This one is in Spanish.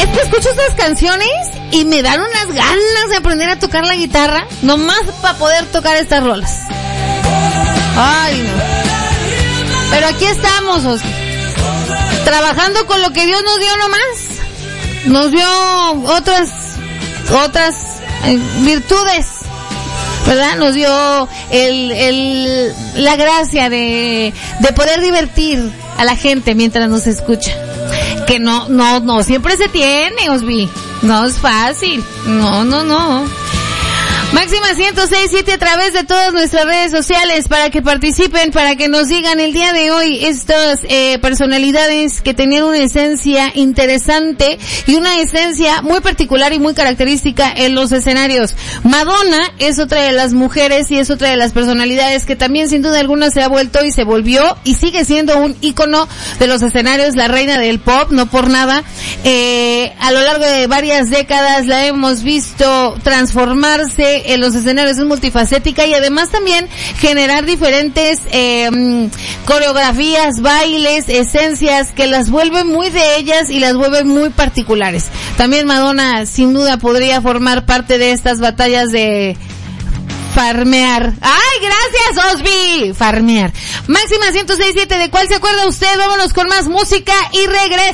Es que escucho estas canciones y me dan unas ganas de aprender a tocar la guitarra, nomás para poder tocar estas rolas. Ay, no. Pero aquí estamos, Oscar, trabajando con lo que Dios nos dio nomás. Nos dio otras virtudes, ¿verdad? Nos dio la gracia de poder divertir a la gente mientras nos escucha. Que no siempre se tiene, Osby. No es fácil. No. Máxima 106.7 a través de todas nuestras redes sociales para que participen, para que nos digan el día de hoy estas personalidades que tenían una esencia interesante y una esencia muy particular y muy característica en los escenarios. Madonna es otra de las mujeres y es otra de las personalidades que también sin duda alguna se ha vuelto y se volvió y sigue siendo un ícono de los escenarios, la reina del pop, no por nada. A lo largo de varias décadas la hemos visto transformarse en los escenarios, es multifacética y además también generar diferentes coreografías, bailes, esencias que las vuelven muy de ellas y las vuelven muy particulares. También Madonna sin duda podría formar parte de estas batallas de farmear. ¡Ay, gracias, Osby! Farmear. Máxima 106.7, ¿de cuál se acuerda usted? Vámonos con más música y regreso.